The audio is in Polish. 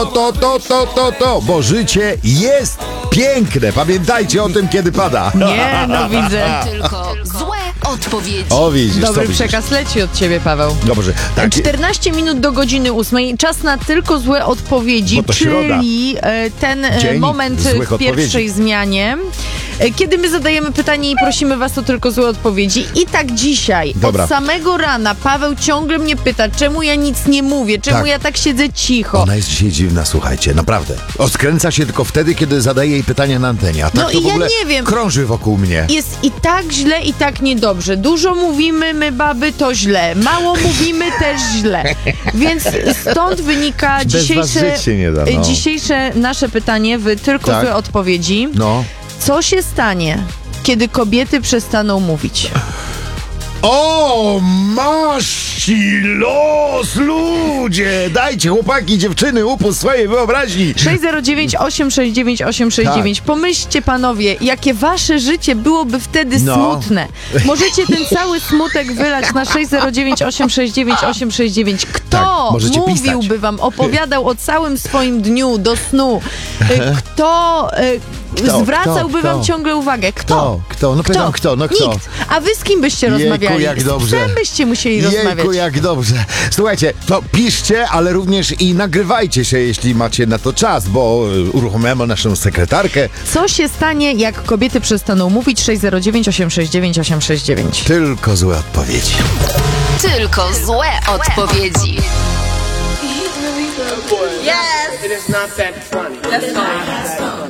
bo życie jest piękne. Pamiętajcie o tym, kiedy pada. Nie, no widzę. Tylko złe odpowiedzi. O, widzisz, Dobry to widzisz. przekaz leci od ciebie, Paweł. Dobrze, tak. 14 minut do godziny 8. Czas na tylko złe odpowiedzi, Bo to środa. czyli ten Dzień moment złych w pierwszej odpowiedzi. zmianie, kiedy my zadajemy pytanie i prosimy was o tylko złe odpowiedzi. I tak dzisiaj, Dobra. od samego rana Paweł ciągle mnie pyta, czemu ja nic nie mówię, czemu Tak. ja tak siedzę cicho. Ona jest dzisiaj dziwna, słuchajcie, naprawdę. Odkręca się tylko wtedy, kiedy zadaje jej pytania na antenie, a tak No to i w ja ogóle nie wiem. krąży wokół mnie. Jest i tak źle, i tak niedobrze. Dużo mówimy, my baby, to źle. Mało mówimy, też źle. Więc stąd wynika Bez was żyć się nie da, no. dzisiejsze nasze pytanie w tylko Tak. złe odpowiedzi. No. Co się stanie, kiedy kobiety przestaną mówić? O, masz ci los, ludzie! Dajcie, chłopaki, dziewczyny, upust swojej wyobraźni. 609 869 869. Tak. Pomyślcie, panowie, jakie wasze życie byłoby wtedy No. smutne. Możecie ten cały smutek wylać na 609 869 869. Kto Tak, możecie mówiłby pisać. wam, opowiadał o całym swoim dniu do snu? Kto zwracałby Kto? wam ciągle uwagę? Kto? Kto? No pytam, kto? No kto? Nikt. A wy z kim byście Jejku, rozmawiali? jak dobrze. Z czym byście musieli rozmawiać? Jejku, jak dobrze. Słuchajcie, to piszcie, ale również i nagrywajcie się, jeśli macie na to czas, bo uruchomiamy naszą sekretarkę. Co się stanie, jak kobiety przestaną mówić? 609 869 869. Tylko złe odpowiedzi. Tylko złe odpowiedzi. Yes. It is not that funny. That's funny.